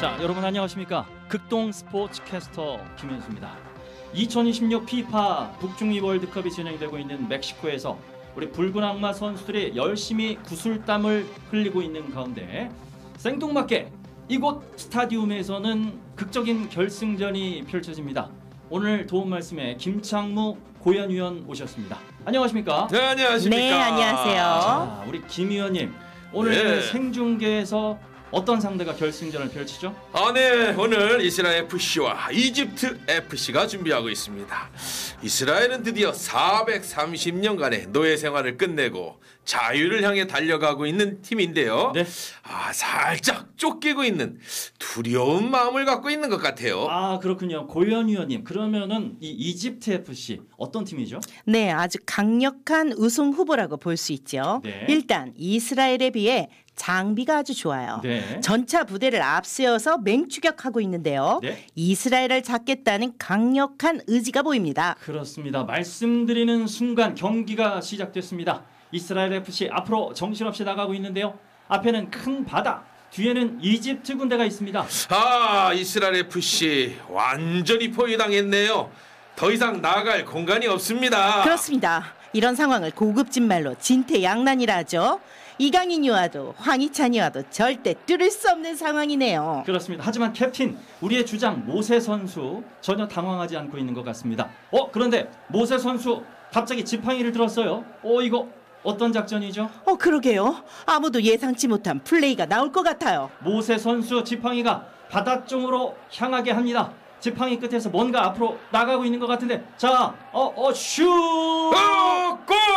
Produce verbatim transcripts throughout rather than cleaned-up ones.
자, 여러분 안녕하십니까? 극동 스포츠 캐스터 김현수입니다. 이천이십육 피파 북중미 월드컵이 진행되고 있는 멕시코에서 우리 붉은 악마 선수들이 열심히 구슬땀을 흘리고 있는 가운데 생뚱맞게 이곳 스타디움에서는 극적인 결승전이 펼쳐집니다. 오늘 도움 말씀에 김창무 고연위원 오셨습니다. 안녕하십니까? 네, 안녕하십니까? 네, 안녕하세요. 자, 우리 김 위원님, 오늘 네. 생중계에서 어떤 상대가 결승전을 펼치죠? 아, 네. 오늘 이스라엘 에프씨와 이집트 에프씨가 준비하고 있습니다. 이스라엘은 드디어 사백삼십 년간의 노예 생활을 끝내고 자유를 향해 달려가고 있는 팀인데요. 네. 아, 살짝 쫓기고 있는 두려운 마음을 갖고 있는 것 같아요. 아, 그렇군요. 고현 위원님, 그러면은 이 이집트 에프씨 어떤 팀이죠? 네, 아주 강력한 우승 후보라고 볼 수 있죠. 네. 일단 이스라엘에 비해 장비가 아주 좋아요. 네. 전차 부대를 앞세워서 맹추격하고 있는데요. 네. 이스라엘을 잡겠다는 강력한 의지가 보입니다. 그렇습니다. 말씀드리는 순간 경기가 시작됐습니다. 이스라엘 에프씨 앞으로 정신없이 나가고 있는데요. 앞에는 큰 바다, 뒤에는 이집트 군대가 있습니다. 아, 이스라엘 에프씨 완전히 포위당했네요. 더 이상 나갈 공간이 없습니다. 그렇습니다. 이런 상황을 고급진 말로 진퇴양난이라 하죠. 이강인이 와도 황희찬이 와도 절대 뚫을 수 없는 상황이네요. 그렇습니다. 하지만 캡틴, 우리의 주장 모세 선수 전혀 당황하지 않고 있는 것 같습니다. 어, 그런데 모세 선수 갑자기 지팡이를 들었어요. 어, 이거 어떤 작전이죠? 어, 그러게요. 아무도 예상치 못한 플레이가 나올 것 같아요. 모세 선수 지팡이가 바다 쪽으로 향하게 합니다. 지팡이 끝에서 뭔가 앞으로 나가고 있는 것 같은데, 자, 어, 어, 슛! 어,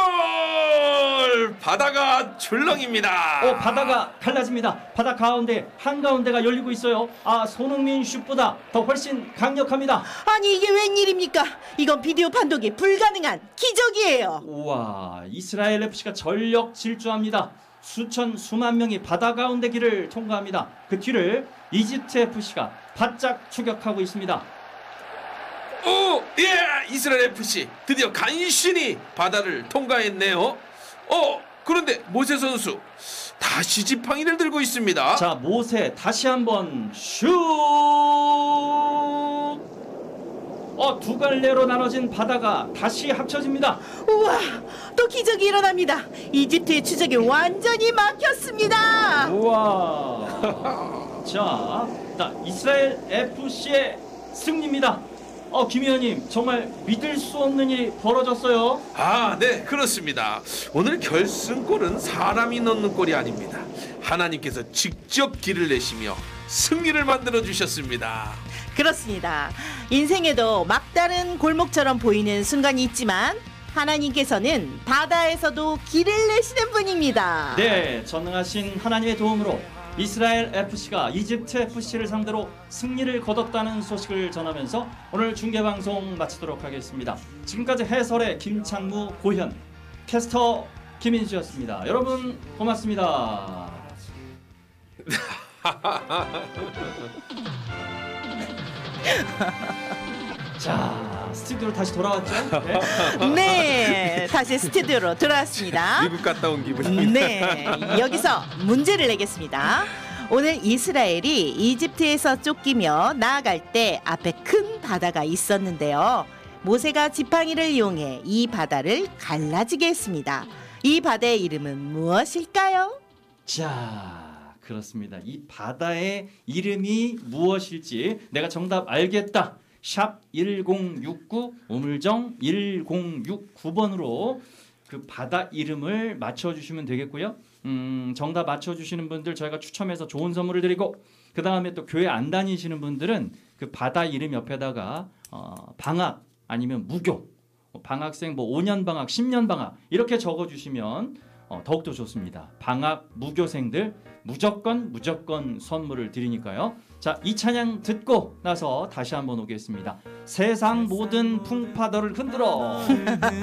골! 바다가 출렁입니다. 어, 바다가 갈라집니다. 바다 가운데 한가운데가 열리고 있어요. 아, 손흥민 슛보다 더 훨씬 강력합니다. 아니, 이게 웬일입니까? 이건 비디오 판독이 불가능한 기적이에요. 우와, 이스라엘 에프씨가 전력 질주합니다. 수천 수만 명이 바다 가운데 길을 통과합니다. 그 뒤를 이집트 에프씨가 바짝 추격하고 있습니다. 오, 예, 이스라엘 에프씨 드디어 간신히 바다를 통과했네요. 어, 그런데 모세 선수 다시 지팡이를 들고 있습니다. 자, 모세 다시 한번 슛! 어, 두 갈래로 나눠진 바다가 다시 합쳐집니다. 우와, 또 기적이 일어납니다. 이집트의 추적이 완전히 막혔습니다. 우와. 자, 자, 이스라엘 에프씨의 승리입니다. 어, 김 의원님, 정말 믿을 수 없는 일이 벌어졌어요. 아, 네, 그렇습니다. 오늘 결승골은 사람이 넣는 골이 아닙니다. 하나님께서 직접 길을 내시며 승리를 만들어 주셨습니다. 그렇습니다. 인생에도 막다른 골목처럼 보이는 순간이 있지만 하나님께서는 바다에서도 길을 내시는 분입니다. 네, 전능하신 하나님의 도움으로 이스라엘 에프씨가 이집트 에프씨를 상대로 승리를 거뒀다는 소식을 전하면서 오늘 중계방송 마치도록 하겠습니다. 지금까지 해설의 김창무, 고현, 캐스터 김인수였습니다. 여러분 고맙습니다. 자, 스튜디오로 다시 돌아왔죠? 네. 네, 다시 스튜디오로 돌아왔습니다. 미국 갔다 온 기분입니다. 네, 여기서 문제를 내겠습니다. 오늘 이스라엘이 이집트에서 쫓기며 나아갈 때 앞에 큰 바다가 있었는데요. 모세가 지팡이를 이용해 이 바다를 갈라지게 했습니다. 이 바다의 이름은 무엇일까요? 자, 그렇습니다. 이 바다의 이름이 무엇일지 내가 정답 알겠다. 샵 일공육구 우물정 일공육구 번으로 그 바다 이름을 맞춰주시면 되겠고요. 음, 정답 맞춰주시는 분들 저희가 추첨해서 좋은 선물을 드리고, 그 다음에 또 교회 안 다니시는 분들은 그 바다 이름 옆에다가 어, 방학 아니면 무교, 방학생 뭐 오 년 방학, 십 년 방학 이렇게 적어주시면 어, 더욱더 좋습니다. 방학 무교생들 무조건 무조건 선물을 드리니까요. 자, 이 찬양 듣고 나서 다시 한번 오겠습니다. 세상 모든 풍파들을 흔들어.